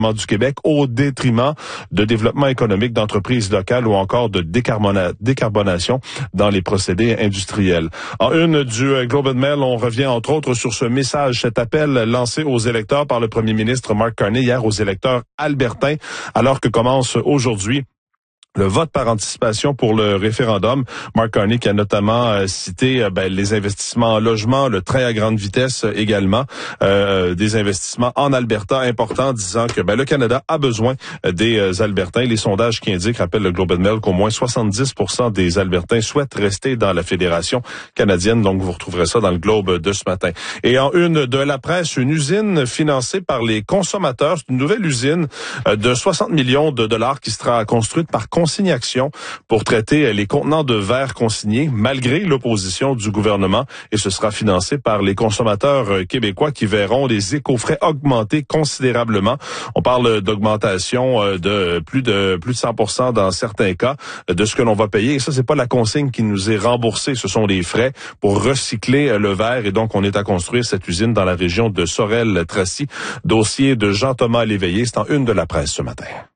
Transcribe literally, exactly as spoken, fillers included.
du Québec au détriment de développement économique d'entreprises locales ou encore de décarbona- décarbonation dans les procédés industriels. En une du Globe and Mail, on revient entre autres sur ce message, cet appel lancé aux électeurs par le premier ministre Mark Carney hier aux électeurs albertains, alors que commence aujourd'hui le vote par anticipation pour le référendum. Mark Carney qui a notamment euh, cité euh, ben, les investissements en logement, le train à grande vitesse euh, également, euh, des investissements en Alberta importants, disant que ben, le Canada a besoin euh, des euh, Albertains. Les sondages qui indiquent, rappelle le Globe and Mail, qu'au moins soixante-dix pour cent des Albertains souhaitent rester dans la Fédération canadienne. Donc, vous retrouverez ça dans le Globe de ce matin. Et en une de la presse, une usine financée par les consommateurs. C'est une nouvelle usine euh, de soixante millions de dollars qui sera construite par Consigne Action pour traiter les contenants de verre consignés malgré l'opposition du gouvernement, et ce sera financé par les consommateurs québécois qui verront les éco-frais augmenter considérablement. On parle d'augmentation de plus de plus de cent pour cent dans certains cas de ce que l'on va payer, et ça c'est pas la consigne qui nous est remboursée, ce sont les frais pour recycler le verre, et donc on est à construire cette usine dans la région de Sorel-Tracy. Dossier de Jean-Thomas Léveillé, c'est en une de la presse ce matin.